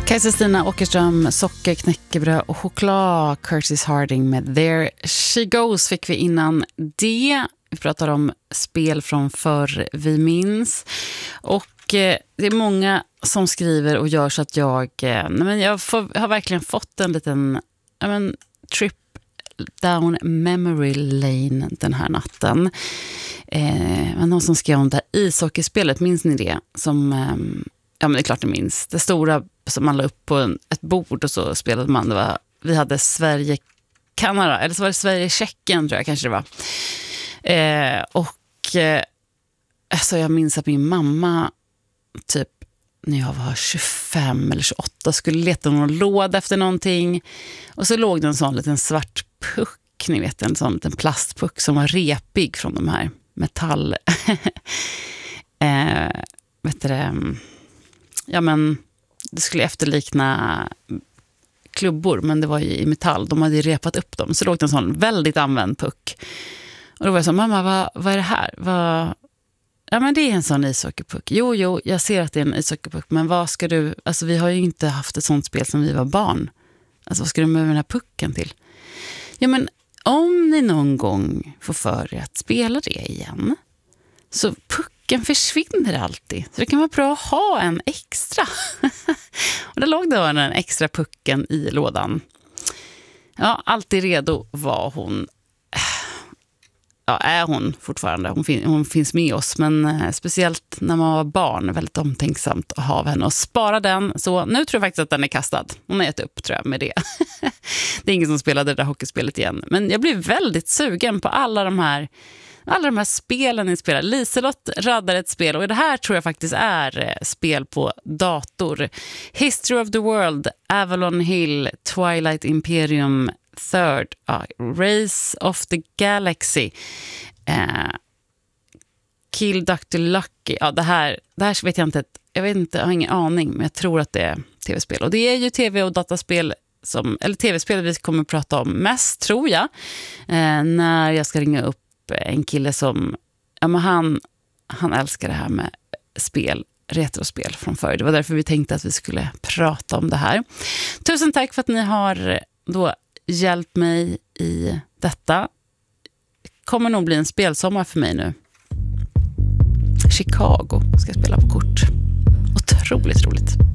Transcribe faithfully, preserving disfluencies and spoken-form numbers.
Kajsa Stina Åkerström, socker, knäckebröd och choklad. Curtis Harding med There She Goes fick vi innan det. Vi pratar om spel från förr vi minns. Och eh, det är många som skriver och gör så att jag... Eh, nej men jag får, har verkligen fått en liten ja men, trip down memory lane den här natten. Eh, men någon som skrev om det här ishockeyspelet, minns ni det? Som... Eh, ja men det är klart ni minns. Det stora som man la upp på en, ett bord och så spelade man. Det var, vi hade Sverige-Kanada, eller så var det Sverige-Tjeckien tror jag kanske det var. Eh, och eh, alltså jag minns att min mamma typ när jag var tjugofem eller tjugoåtta skulle leta någon låda efter någonting. Och så låg det en sån liten svart puck, ni vet en sån liten plastpuck som var repig från de här metall... eh, vet du det... Ja men det skulle efterlikna klubbor, men det var ju i metall. De hade ju repat upp dem. Så låg det en sån väldigt använd puck. Och då var jag så, mamma, vad, vad är det här? Vad... Ja men det är en sån ishockeypuck. Jo, jo, jag ser att det är en ishockeypuck. Men vad ska du... Alltså vi har ju inte haft ett sånt spel som vi var barn. Alltså vad ska du med den här pucken till? Ja men om ni någon gång får för er att spela det igen, så pucken försvinner alltid. Så det kan vara bra att ha en extra. Och då låg det den extra pucken i lådan. Ja, alltid redo var hon. Ja, är hon fortfarande. Hon, fin- hon finns med oss. Men eh, speciellt när man var barn. Väldigt omtänksamt att ha henne och spara den. Så nu tror jag faktiskt att den är kastad. Hon har gett upp tror jag med det. Det är ingen som spelade det där hockeyspelet igen. Men jag blir väldigt sugen på alla de här... Alla de här spelen ni spelar. Liselott raddar ett spel. Och det här tror jag faktiskt är spel på dator. History of the World, Avalon Hill, Twilight Imperium, Third, uh, Race of the Galaxy, uh, Kill doktor Lucky. Ja, det här, det här vet jag inte. Jag vet inte, jag har ingen aning. Men jag tror att det är tv-spel. Och det är ju tv- och dataspel som, eller tv-spel vi kommer att prata om mest, tror jag. Uh, när jag ska ringa upp en kille som, ja men han, han älskar det här med spel, retrospel från förr. Det var därför vi tänkte att vi skulle prata om det här. Tusen tack för att ni har då hjälpt mig i detta. Kommer nog bli en spelsommar för mig nu. Chicago ska jag spela på kort. Otroligt roligt.